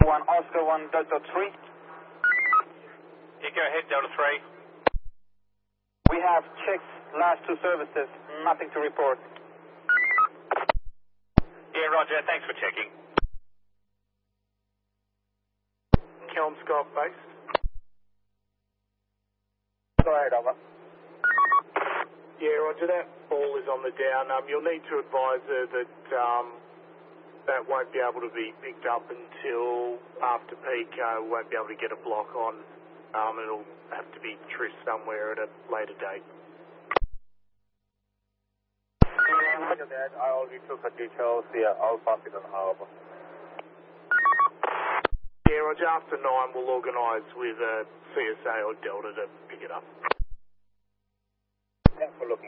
1 Oscar 1 Delta 3. Yeah, go ahead, Delta 3. We have checked last 2 services, nothing to report. Yeah, roger, thanks for checking. Kelmscott base. Go ahead, over. Yeah, roger, that ball is on the down. You'll need to advise her that that won't be able to be picked up until after peak. We won't be able to get a block on. It'll have to be tryst somewhere at a later date. Roger that, I already took the details here, I'll pass it on over. Yeah, roger, after 9 we'll organise with CSA or Delta to pick it up. Thanks for looking.